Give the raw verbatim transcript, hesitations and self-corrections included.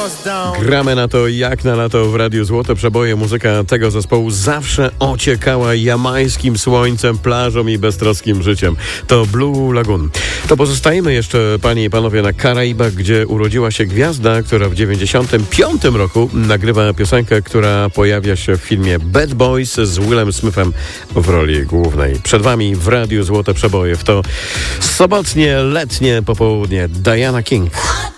Gramy na to jak na lato w Radiu Złote Przeboje. Muzyka tego zespołu zawsze ociekała jamańskim słońcem, plażą i beztroskim życiem. To Blue Lagoon. To pozostajemy jeszcze, panie i panowie, na Karaibach, gdzie urodziła się gwiazda, która w dziewięćdziesiątym piątym roku nagrywa piosenkę, która pojawia się w filmie Bad Boys z Willem Smithem w roli głównej. Przed wami w Radiu Złote Przeboje w to sobotnie, letnie popołudnie Diana King.